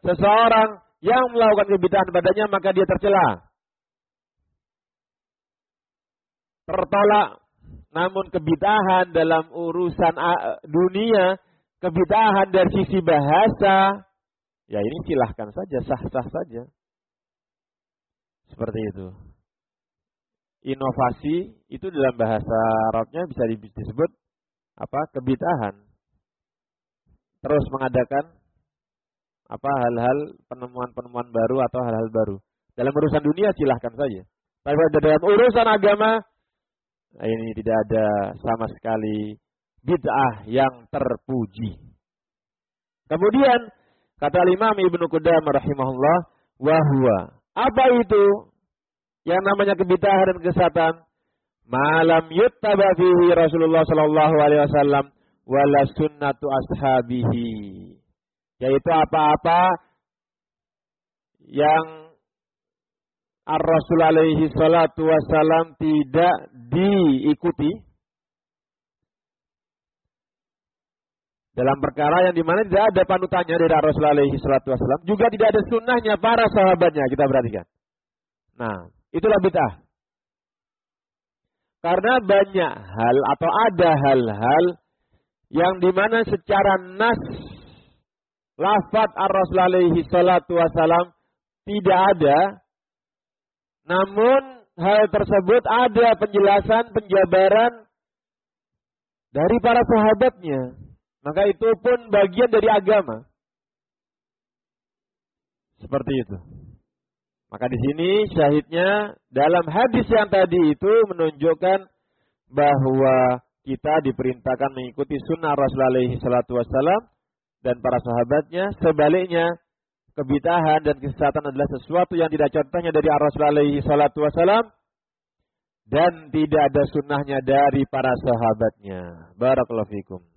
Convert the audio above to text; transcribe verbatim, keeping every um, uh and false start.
seseorang yang melakukan kebid'ahan padanya maka dia tercela, tertolak. Namun kebid'ahan dalam urusan dunia, kebid'ahan dari sisi bahasa, ya ini silahkan saja, sah-sah saja. Seperti itu. Inovasi itu dalam bahasa Arabnya bisa disebut apa? Kebid'ahan. Terus mengadakan apa hal-hal penemuan-penemuan baru atau hal-hal baru. Dalam urusan dunia silahkan saja. Tapi dalam urusan agama ini tidak ada sama sekali bid'ah yang terpuji. Kemudian kata Imam Ibnu Qudamah rahimahullah, wahwa, apa itu yang namanya kebid'ahan dan kesesatan? Malam yuttaba fihi Rasulullah sallallahu alaihi wasallam wala sunnatu ashabihi. Yaitu apa-apa yang Ar-Rasul alaihi salatu wassalam tidak diikuti dalam perkara yang dimana tidak ada panutannya dari Ar-Rasul alaihi salatu wassalam, juga tidak ada sunnahnya para sahabatnya. Kita perhatikan. Nah, itulah bid'ah. Karena banyak hal atau ada hal-hal yang dimana secara nas lafaz Ar-Rasul alaihi salatu wassalam tidak ada, namun hal tersebut ada penjelasan, penjabaran dari para sahabatnya. Maka itu pun bagian dari agama. Seperti itu. Maka di sini syahidnya dalam hadis yang tadi itu menunjukkan bahwa kita diperintahkan mengikuti sunnah Rasul alaihi salatu wassalam dan para sahabatnya. Sebaliknya, kebid'ahan dan kesesatan adalah sesuatu yang tidak contohnya dari Rasul alaihi salatu wassalam dan tidak ada sunnahnya dari para sahabatnya. Barakallahu fikum.